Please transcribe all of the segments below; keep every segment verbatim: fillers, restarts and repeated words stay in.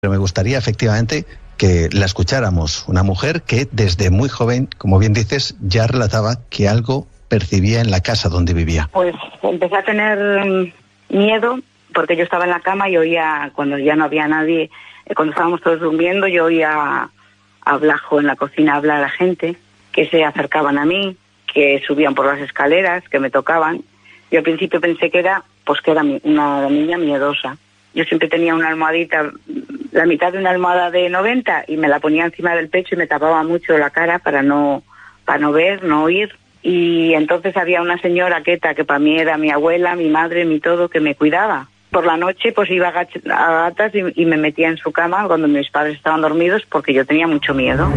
Pero me gustaría efectivamente que la escucháramos, una mujer que desde muy joven, como bien dices, ya relataba que algo percibía en la casa donde vivía. Pues empecé a tener miedo porque yo estaba en la cama y oía, cuando ya no había nadie, cuando estábamos todos durmiendo, yo oía a Blajo en la cocina hablar a la gente, que se acercaban a mí, que subían por las escaleras, que me tocaban. Yo al principio pensé que era, pues que era una niña miedosa. Yo siempre tenía una almohadita, la mitad de una almohada de noventa, y me la ponía encima del pecho y me tapaba mucho la cara para no, para no ver, no oír. Y entonces había una señora queta que para mí era mi abuela, mi madre, mi todo, que me cuidaba. Por la noche pues iba a, gach- a gatas y, y me metía en su cama cuando mis padres estaban dormidos porque yo tenía mucho miedo.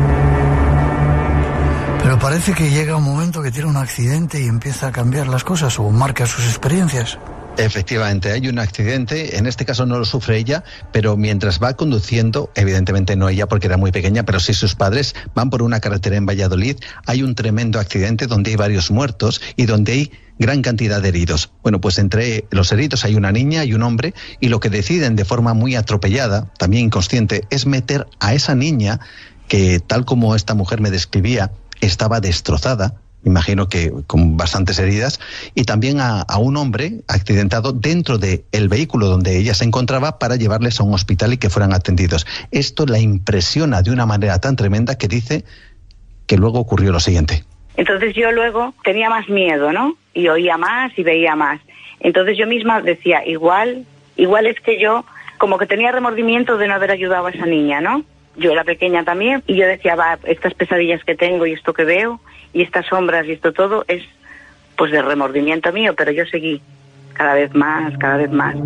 Pero parece que llega un momento que tiene un accidente y empieza a cambiar las cosas o marca sus experiencias. Efectivamente, hay un accidente, en este caso no lo sufre ella, pero mientras va conduciendo, evidentemente no ella porque era muy pequeña, pero sí sus padres, van por una carretera en Valladolid, hay un tremendo accidente donde hay varios muertos y donde hay gran cantidad de heridos. Bueno, pues entre los heridos hay una niña y un hombre, y lo que deciden de forma muy atropellada, también inconsciente, es meter a esa niña, que tal como esta mujer me describía, estaba destrozada, imagino que con bastantes heridas, y también a, a un hombre accidentado dentro del vehículo donde ella se encontraba para llevarles a un hospital y que fueran atendidos. Esto la impresiona de una manera tan tremenda que dice que luego ocurrió lo siguiente. Entonces yo luego tenía más miedo, ¿no? Y oía más y veía más. Entonces yo misma decía, igual, igual es que yo como que tenía remordimiento de no haber ayudado a esa niña, ¿no? Yo era pequeña también y yo decía, va, estas pesadillas que tengo y esto que veo y estas sombras y esto todo es pues de remordimiento mío, pero yo seguí cada vez más, cada vez más.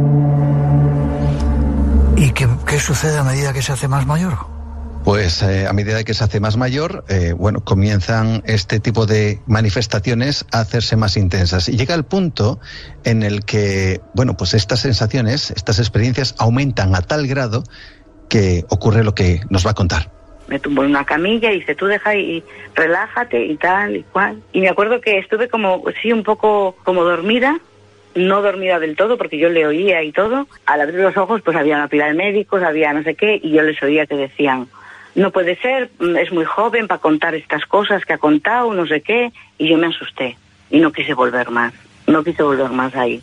¿Y qué, qué sucede a medida que se hace más mayor? Pues eh, a medida que se hace más mayor, eh, bueno, comienzan este tipo de manifestaciones a hacerse más intensas. Y llega el punto en el que, bueno, pues estas sensaciones, estas experiencias aumentan a tal grado que ocurre lo que nos va a contar. Me tumbó en una camilla y dice, tú deja y relájate y tal y cual. Y me acuerdo que estuve como, sí, un poco como dormida, no dormida del todo porque yo le oía y todo. Al abrir los ojos pues había una pila de médicos, había no sé qué, y yo les oía que decían, no puede ser, es muy joven para contar estas cosas que ha contado, no sé qué. Y yo me asusté y no quise volver más, no quise volver más ahí.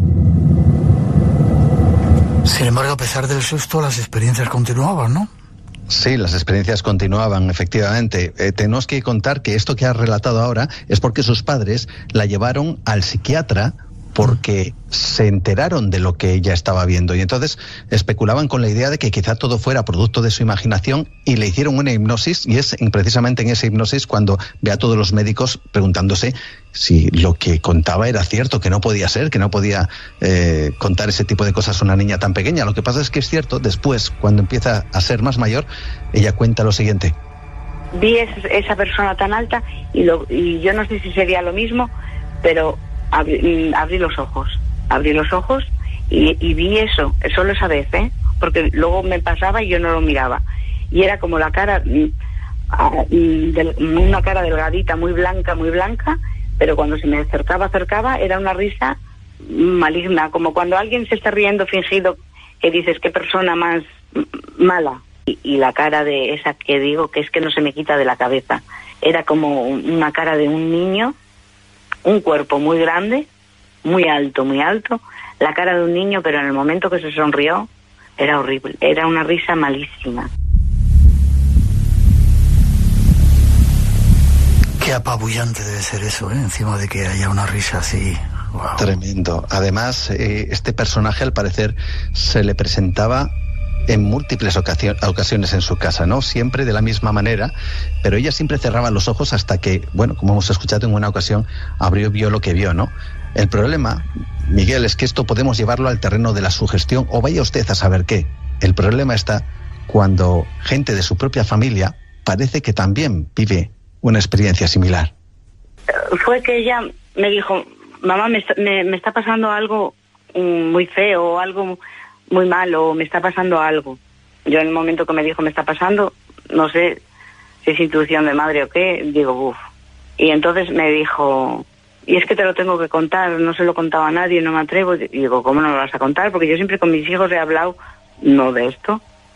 Sin embargo, a pesar del susto, las experiencias continuaban, ¿no? Sí, las experiencias continuaban, efectivamente. Eh, tenemos que contar que esto que has relatado ahora es porque sus padres la llevaron al psiquiatra porque se enteraron de lo que ella estaba viendo y entonces especulaban con la idea de que quizá todo fuera producto de su imaginación y le hicieron una hipnosis, y es precisamente en esa hipnosis cuando ve a todos los médicos preguntándose si lo que contaba era cierto, que no podía ser, que no podía eh, contar ese tipo de cosas a una niña tan pequeña. Lo que pasa es que es cierto, después, cuando empieza a ser más mayor, ella cuenta lo siguiente. Vi es, esa persona tan alta y, lo, y yo no sé si sería lo mismo, pero abrí, abrí los ojos, abrí los ojos y, y vi eso, solo esa vez, ¿eh? Porque luego me pasaba y yo no lo miraba. Y era como la cara, una cara delgadita, muy blanca, muy blanca, pero cuando se me acercaba, acercaba, era una risa maligna, como cuando alguien se está riendo fingido, que dices, qué persona más mala. Y, y la cara de esa que digo, que es que no se me quita de la cabeza, era como una cara de un niño, un cuerpo muy grande, muy alto, muy alto, la cara de un niño, pero en el momento que se sonrió, era horrible, era una risa malísima. Qué apabullante debe ser eso, ¿eh? Encima de que haya una risa así. Wow. Tremendo. Además, eh, este personaje, al parecer, se le presentaba en múltiples ocasiones en su casa, ¿no? Siempre de la misma manera, pero ella siempre cerraba los ojos hasta que, bueno, como hemos escuchado en una ocasión, abrió y vio lo que vio, ¿no? El problema, Miguel, es que esto podemos llevarlo al terreno de la sugestión, o vaya usted a saber qué. El problema está cuando gente de su propia familia parece que también vive una experiencia similar. Fue que ella me dijo, mamá, me está, me, me está pasando algo um, muy feo, algo muy malo, me está pasando algo. Yo en el momento que me dijo me está pasando, no sé si es intuición de madre o qué, digo, uff. Y entonces me dijo, y es que te lo tengo que contar, no se lo contaba a nadie, no me atrevo. Y digo, ¿cómo no lo vas a contar? Porque yo siempre con mis hijos he hablado no de esto.